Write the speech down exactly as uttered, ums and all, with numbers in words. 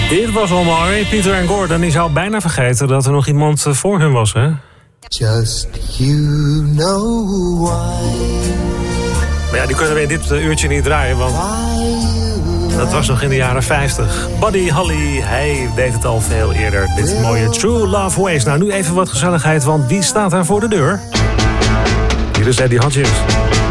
Dit was al mooi. Peter en Gordon, die zou bijna vergeten dat er nog iemand voor hun was, hè? Just you know why. Maar ja, die kunnen we in dit uurtje niet draaien, want dat was nog in de jaren vijftig. Buddy Holly, hij deed het al veel eerder. Dit mooie True Love Ways. Nou, nu even wat gezelligheid, want wie staat daar voor de deur? Hier is Eddie Hodges.